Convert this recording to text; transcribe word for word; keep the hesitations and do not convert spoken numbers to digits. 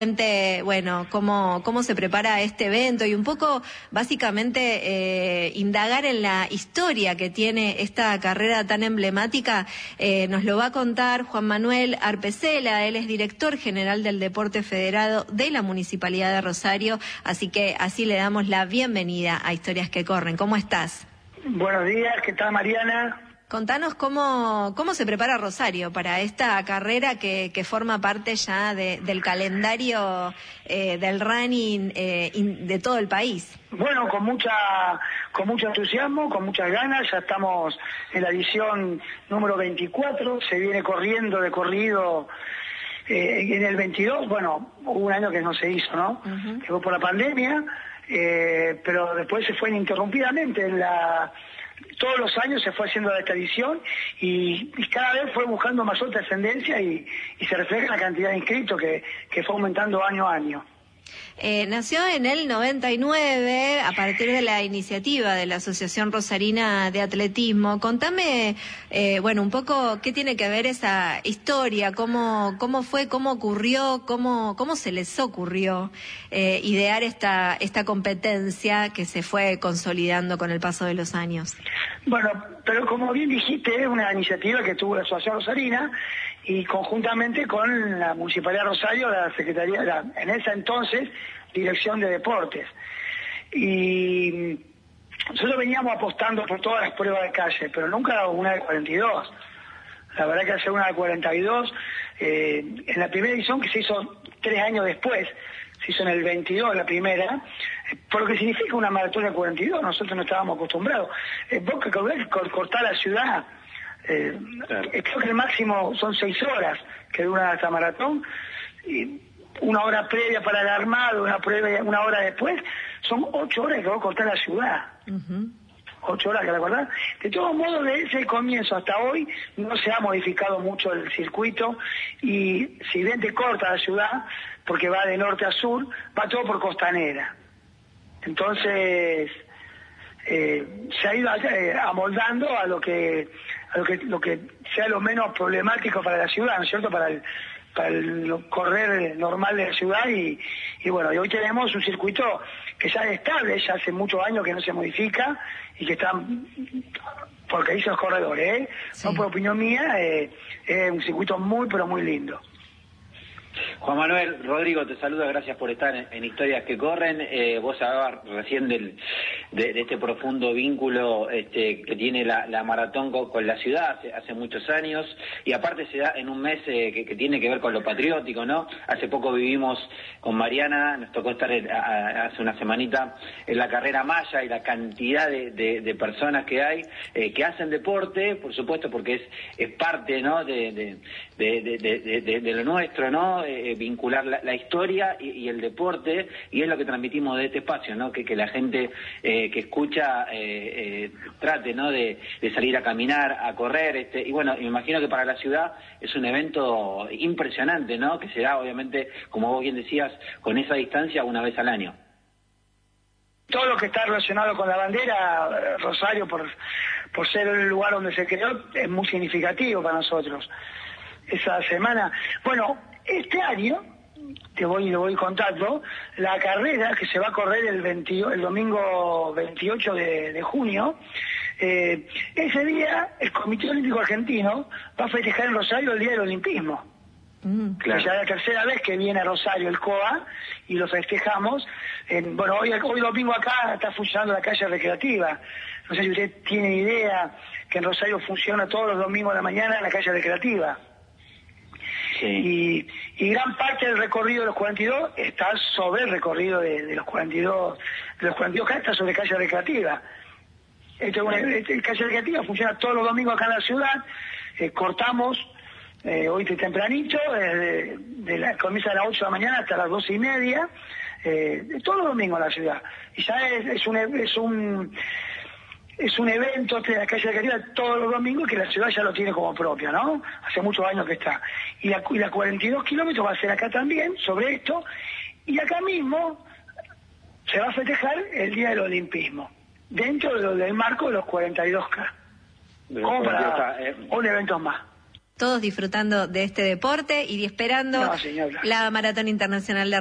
Bueno, cómo, cómo se prepara este evento y un poco, básicamente, eh, indagar en la historia que tiene esta carrera tan emblemática. Eh, nos lo va a contar Juan Manuel Arpesela. Él es director general del Deporte Federado de la Municipalidad de Rosario, así que así le damos la bienvenida a Historias que Corren. ¿Cómo estás? Buenos días, ¿qué tal, Mariana? Contanos cómo, cómo se prepara Rosario para esta carrera que, que forma parte ya de, del calendario eh, del running eh, in, de todo el país. Bueno, con mucha, con mucho entusiasmo, con muchas ganas. Ya estamos en la edición número veinticuatro, se viene corriendo de corrido eh, en el veintidós. Bueno, hubo un año que no se hizo, ¿no? Uh-huh. Que fue por la pandemia, eh, pero después se fue ininterrumpidamente en la... Todos los años se fue haciendo esta edición y, y cada vez fue buscando mayor trascendencia y, y se refleja en la cantidad de inscritos que, que fue aumentando año a año. Eh, nació en el noventa y nueve a partir de la iniciativa de la Asociación Rosarina de Atletismo. Contame, eh, bueno, un poco qué tiene que ver esa historia, cómo, cómo fue, cómo ocurrió, cómo, cómo se les ocurrió eh, idear esta, esta competencia que se fue consolidando con el paso de los años. Bueno, pero como bien dijiste, es una iniciativa que tuvo la Asociación Rosarina y conjuntamente con la Municipalidad de Rosario, la Secretaría, la, en esa entonces, Dirección de Deportes. Y nosotros veníamos apostando por todas las pruebas de calle, pero nunca una de cuarenta y dos. La verdad que hacer una de cuarenta y dos, eh, en la primera edición que se hizo tres años después, se hizo en el veintidós la primera, por lo que significa una maratón de cuarenta y dos, nosotros no estábamos acostumbrados. Eh, vos que cortar la ciudad, eh, claro. Creo que el máximo son seis horas que dura esta maratón, y una hora previa para el armado, una prueba, una hora después, son ocho horas que vos cortar la ciudad. Uh-huh. Ocho horas, ¿te acordás? De todos modos, desde ese comienzo hasta hoy no se ha modificado mucho el circuito y si bien te corta la ciudad, porque va de norte a sur, va todo por Costanera. Entonces, eh, se ha ido eh, amoldando a lo que a lo que lo que sea lo menos problemático para la ciudad, ¿no es cierto? Para el para el correr normal de la ciudad y, y bueno, y hoy tenemos un circuito que ya es estable, ya hace muchos años que no se modifica y que está, porque hizo los corredores, ¿eh? Sí. No por opinión mía, eh, es un circuito muy pero muy lindo. Juan Manuel, Rodrigo te saluda, gracias por estar en, en Historias que Corren. Eh, vos hablabas recién del, de, de este profundo vínculo este, que tiene la, la maratón con, con la ciudad hace, hace muchos años, y aparte se da en un mes eh, que, que tiene que ver con lo patriótico, ¿no? Hace poco vivimos con Mariana, nos tocó estar en, a, hace una semanita en la carrera Maya y la cantidad de, de, de personas que hay eh, que hacen deporte, por supuesto, porque es, es parte, ¿no? de, de, de, de, de, de, de lo nuestro, ¿no? Eh, vincular la, la historia y, y el deporte, y es lo que transmitimos de este espacio, ¿no? Que, que la gente eh, que escucha eh, eh, trate, ¿no? De, de salir a caminar, a correr, este, y bueno, me imagino que para la ciudad es un evento impresionante, ¿no? Que se da, obviamente, como vos bien decías, con esa distancia una vez al año. Todo lo que está relacionado con la bandera, Rosario, por, por ser el lugar donde se creó, es muy significativo para nosotros. Esa semana, bueno, este año, te voy lo voy contando, la carrera que se va a correr el, veinte, el domingo veintiocho de, de junio, eh, ese día el Comité Olímpico Argentino va a festejar en Rosario el Día del Olimpismo. Mm, claro. Ya es la tercera vez que viene a Rosario el C O A y lo festejamos. En, bueno, hoy, hoy domingo acá está funcionando la calle recreativa. No sé si usted tiene idea que en Rosario funciona todos los domingos de la mañana en la calle recreativa. Sí. Y, y gran parte del recorrido de los cuarenta y dos está sobre el recorrido de, de los cuarenta y dos, de los cuarenta y dos acá está sobre calle recreativa. Este, una, este, calle recreativa funciona todos los domingos acá en la ciudad, eh, cortamos eh, hoy tempranito, eh, de, de la, comienza a las ocho de la mañana hasta las doce y media, eh, todos los domingos en la ciudad. Y ya es, es un... Es un Es un evento de la calle recreativa todos los domingos que la ciudad ya lo tiene como propio, ¿no? Hace muchos años que está. Y la, y la cuarenta y dos kilómetros va a ser acá también, sobre esto. Y acá mismo se va a festejar el Día del Olimpismo, dentro de lo, del marco de los cuarenta y dos K. Como para un evento más. todos disfrutando de este deporte y esperando No, señora. la Maratón Internacional de